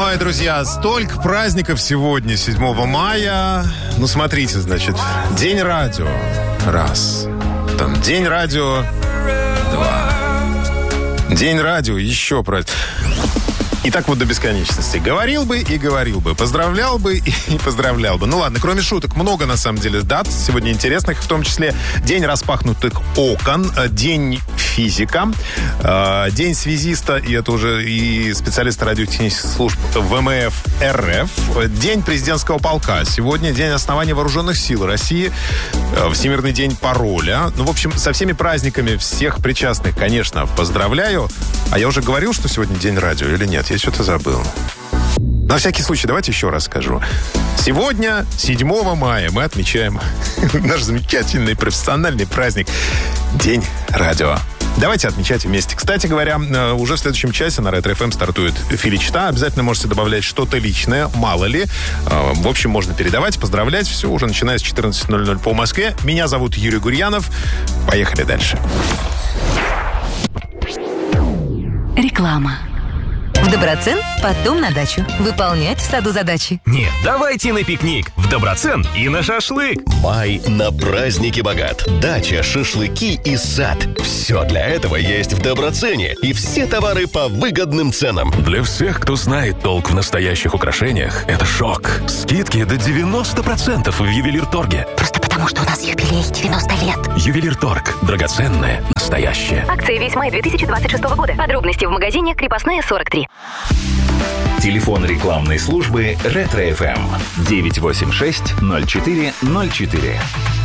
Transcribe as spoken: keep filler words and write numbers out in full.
Ой, друзья, столько праздников сегодня, седьмого мая. Ну, смотрите, значит, День радио. Раз. Там День радио. Два. День радио. Еще праздник. И так вот до бесконечности. Говорил бы и говорил бы. Поздравлял бы и поздравлял бы. Ну ладно, кроме шуток, много на самом деле дат сегодня интересных. В том числе День распахнутых окон, День физика, День связиста, и это уже и специалиста радиотехнических служб ВМФ РФ, День президентского полка. Сегодня День основания вооруженных сил России, Всемирный день пароля. Ну, в общем, со всеми праздниками всех причастных, конечно, поздравляю. А я уже говорил, что сегодня День радио или нет? Я что-то забыл. На всякий случай, давайте еще раз скажу. Сегодня, седьмого мая, мы отмечаем наш замечательный профессиональный праздник День радио. Давайте отмечать вместе. Кстати говоря, уже в следующем часе на Ретро эф эм стартует Филичта. Обязательно можете добавлять что-то личное, мало ли. В общем, можно передавать, поздравлять. Все уже начиная с четырнадцати ноль ноль по Москве. Меня зовут Юрий Гурьянов. Поехали дальше. Реклама. В Доброцен потом на дачу. Выполнять в саду задачи. Нет, давайте на пикник. В Доброцен и на шашлык. Май на праздники богат. Дача, шашлыки и сад. Все для этого есть в Доброцене. И все товары по выгодным ценам. Для всех, кто знает толк в настоящих украшениях, это шок. Скидки до девяносто процентов в Ювелирторге. Просто потому, что у нас юбилей девяносто лет. Ювелирторг. Драгоценное. Настоящее. Акция весь май две тысячи двадцать шестого года. Подробности в магазине «Крепостная сорок три». Телефон рекламной службы Ретро эф эм девять восемь шесть ноль четыре ноль четыре.